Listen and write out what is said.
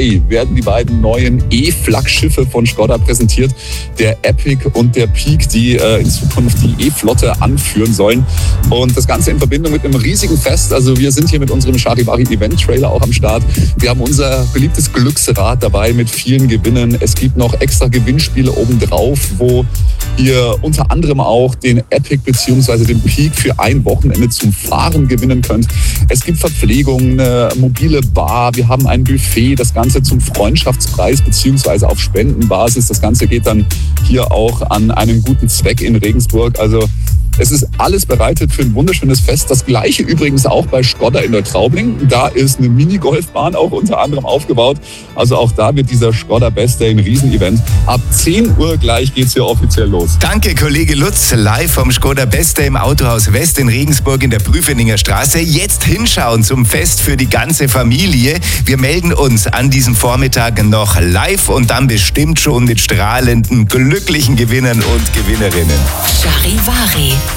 Charivari werden die beiden neuen E-Flaggschiffe von Skoda präsentiert. Der Epic und der Peak, die in Zukunft die E-Flotte anführen sollen. Und das Ganze in Verbindung mit einem riesigen Fest. Also wir sind hier mit unserem Charivari Event Trailer auch am Start. Wir haben unser beliebtes Glücksrad dabei mit vielen Gewinnen. Es gibt noch extra Gewinnspiele obendrauf, wo ihr unter anderem auch den Epic bzw. den Peak für ein Wochenende zum Fahren gewinnen könnt. Es gibt Verpflegung, eine mobile Bar, wir haben ein Buffet, das Ganze zum Freundschaftspreis bzw. auf Spendenbasis. Das Ganze geht dann hier auch an einen guten Zweck in Regensburg. Also es ist alles bereitet für ein wunderschönes Fest. Das gleiche übrigens auch bei Skoda in Neutraubling. Da ist eine Minigolfbahn auch unter anderem aufgebaut. Also auch da wird dieser Skoda Best Day ein Riesenevent. Ab 10 Uhr gleich geht's hier offiziell los. Danke, Kollege Lutz, live vom Skoda Best Day im Autohaus West in Regensburg in der Prüfeninger Straße. Jetzt hinschauen zum Fest für die ganze Familie. Wir melden uns an diesem Vormittag noch live und dann bestimmt schon mit strahlenden, glücklichen Gewinnern und Gewinnerinnen. Charivari.